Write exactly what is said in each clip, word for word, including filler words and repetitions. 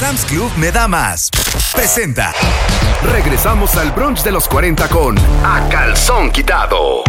Sam's Club me da más. Presenta. Regresamos al brunch de los cuarenta con A Calzón Quitado.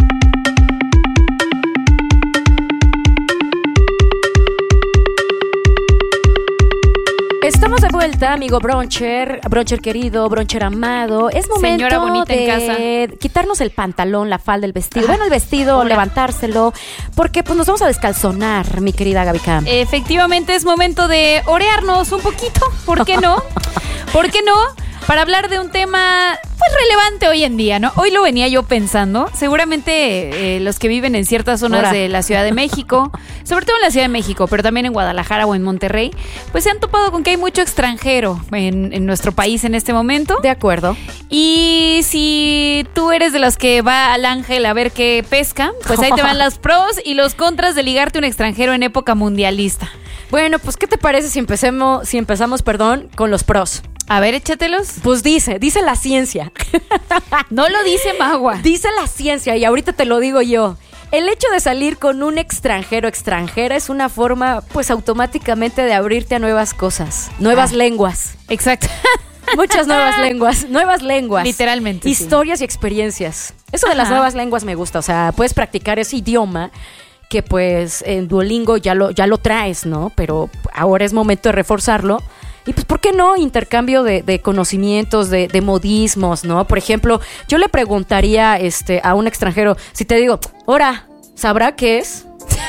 Estamos de vuelta, amigo broncher, broncher querido, broncher amado. Es momento Señora bonita de en casa. quitarnos el pantalón, la falda, el vestido. Bueno, el vestido, Hola. levantárselo, porque pues nos vamos a descalzonar, mi querida Gaby Cam. Efectivamente, es momento de orearnos un poquito. ¿Por qué no? ¿Por qué no? Para hablar de un tema pues relevante hoy en día, ¿no? Hoy lo venía yo pensando. Seguramente eh, los que viven en ciertas zonas Ahora. de la Ciudad de México, sobre todo en la Ciudad de México, pero también en Guadalajara o en Monterrey, pues se han topado con que hay mucho extranjero en, en nuestro país en este momento. De acuerdo. Y si tú eres de los que va al Ángel a ver qué pesca, pues ahí te van los pros y los contras de ligarte a un extranjero en época mundialista. Bueno, pues ¿qué te parece si empecemos, si empezamos, perdón, con los pros? A ver, échatelos. Pues dice, dice la ciencia. No lo dice Magua. Dice la ciencia y ahorita te lo digo yo. El hecho de salir con un extranjero extranjera es una forma, pues automáticamente de abrirte a nuevas cosas, nuevas ah. lenguas. Exacto. Muchas nuevas lenguas, nuevas lenguas. Literalmente. Historias sí. y experiencias. Eso de Ajá. las nuevas lenguas me gusta. O sea, puedes practicar ese idioma que pues en Duolingo ya lo, ya lo traes, ¿no? Pero ahora es momento de reforzarlo. Y pues, ¿por qué no? Intercambio de, de conocimientos, de, de modismos, ¿no? Por ejemplo, yo le preguntaría este, a un extranjero, si te digo, ora, ¿sabrá qué es?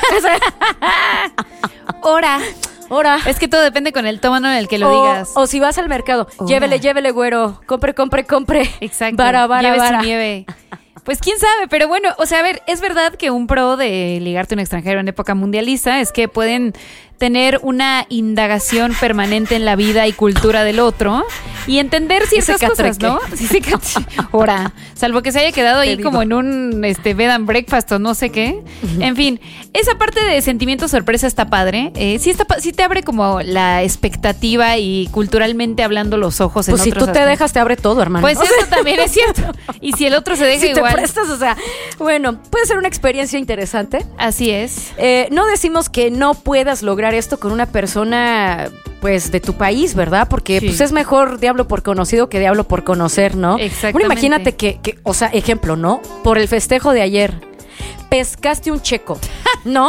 Ora. Ora. Es que todo depende con el tono en el que lo o, digas. O si vas al mercado, Ora. llévele, llévele, güero. Compre, compre, compre. Exacto. Bara, bara, Lleve bara. su nieve. Pues quién sabe, pero bueno, o sea, a ver, es verdad que un pro de ligarte a un extranjero en época mundialista es que pueden tener una indagación permanente en la vida y cultura del otro y entender ciertas cosas, ¿no? Sí, sí, ahora, salvo que se haya quedado ahí como en un este bed and breakfast o no sé qué. Uh-huh. En fin, esa parte de sentimiento sorpresa está padre. Eh, sí, está, sí te abre como la expectativa y culturalmente hablando los ojos en pues otros si tú te aspectos. dejas, te abre todo, hermano. Pues eso también es cierto. Y si el otro se deja si igual. te prestas, o sea, bueno, puede ser una experiencia interesante. Así es. Eh, no decimos que no puedas lograr esto con una persona pues de tu país, ¿verdad? Porque sí. pues es mejor diablo por conocido que diablo por conocer, ¿no? Exactamente. Bueno, imagínate que, que, o sea, ejemplo, ¿no? Por el festejo de ayer, pescaste un checo, ¿no?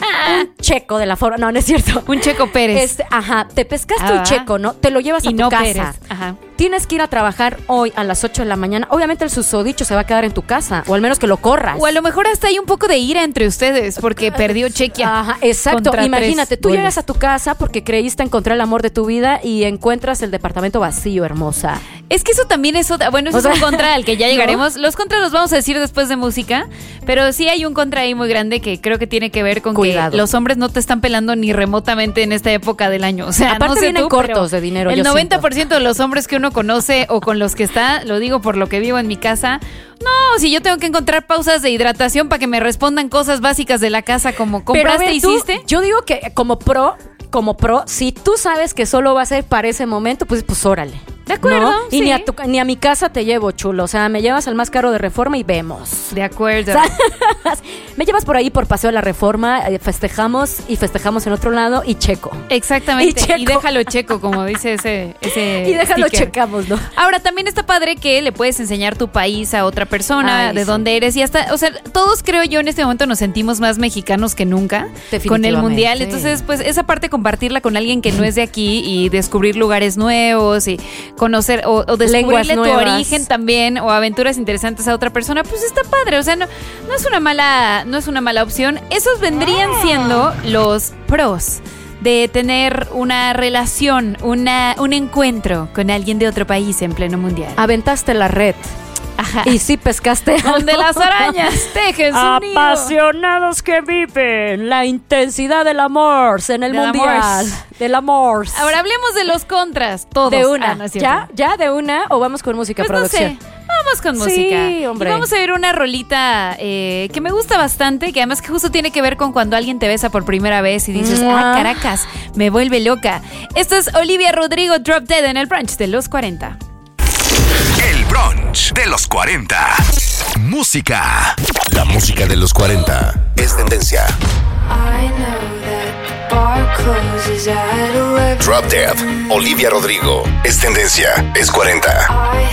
Un checo de la forma, no, no es cierto. Un Checo Pérez. Este, ajá, te pescaste ah, un checo, ¿no? Te lo llevas y a tu no casa. Pérez. Ajá. Tienes que ir a trabajar hoy a las ocho de la mañana. Obviamente el susodicho se va a quedar en tu casa, o al menos que lo corras. O a lo mejor hasta hay un poco de ira entre ustedes porque perdió Chequia. Ajá, exacto. Imagínate, tú goles. llegas a tu casa porque creíste encontrar el amor de tu vida y encuentras el departamento vacío, hermosa. Es que eso también es otra, bueno, eso o sea, es un contra al que ya llegaremos. ¿No? Los contras los vamos a decir después de música, pero sí hay un contra ahí muy grande que creo que tiene que ver con Cuidado. que los hombres no te están pelando ni remotamente en esta época del año. O sea, aparte no sé vienen tú, cortos de dinero. El yo noventa por ciento siento. de los hombres que uno conoce o con los que está, lo digo por lo que vivo en mi casa, no, si yo tengo que encontrar pausas de hidratación para que me respondan cosas básicas de la casa como compraste, ver, tú, hiciste. Yo digo que como pro, como pro, si tú sabes que solo va a ser para ese momento, pues pues órale. De acuerdo, ¿no? Y sí. ni a, tu, ni a mi casa te llevo, chulo. O sea, me llevas al más caro de Reforma y vemos. De acuerdo. O sea, me llevas por ahí por Paseo de la Reforma, eh, festejamos y festejamos en otro lado y checo. Exactamente. Y, checo. y déjalo checo, como dice ese, ese Y déjalo sticker. checamos, ¿no? Ahora, también está padre que le puedes enseñar tu país a otra persona, Ay, de sí. dónde eres. Y hasta, o sea, todos creo yo en este momento nos sentimos más mexicanos que nunca con el mundial. Entonces, pues esa parte compartirla con alguien que no es de aquí y descubrir lugares nuevos y conocer o, o descubrirle tu origen también o aventuras interesantes a otra persona, pues está padre. O sea, no, no es una mala, no es una mala opción. Esos vendrían siendo los pros de tener una relación, una, un encuentro con alguien de otro país en pleno mundial. Aventaste la red. Ajá. Y sí pescaste. Donde las arañas tejen su nido. Apasionados que viven la intensidad del amor en el del mundial. Amor. Del amor. Ahora hablemos de los contras, todos. De una. Ah, no es ¿Ya? ¿Ya de una? ¿O vamos con música, pues producción? No sé. Vamos con música. Sí, hombre. Y vamos a ver una rolita eh, que me gusta bastante, que además que justo tiene que ver con cuando alguien te besa por primera vez y dices, ah, Caracas, me vuelve loca. Esto es Olivia Rodrigo, Drop Dead en el brunch de los cuarenta. El brunch de los cuarenta. Música. La música de los cuarenta es tendencia. I know that Drop Dead, Olivia Rodrigo. Es tendencia, es cuarenta.